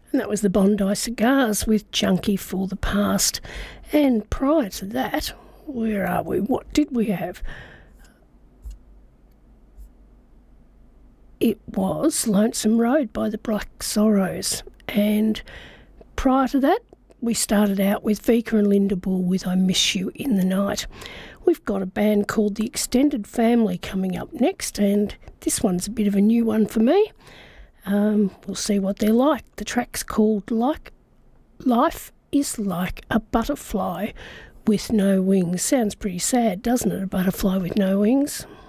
And that was the Bondi Cigars with Junkie for the Past. And prior to that, where are we? What did we have? It was Lonesome Road by the Black Sorrows. And prior to that, we started out with Vika and Linda Bull with I Miss You in the Night. We've got a band called The Extended Family coming up next, and this one's a bit of a new one for me. We'll see what they're like. The track's called Life is Like a Butterfly with No Wings. Sounds pretty sad, doesn't it, a butterfly with no wings?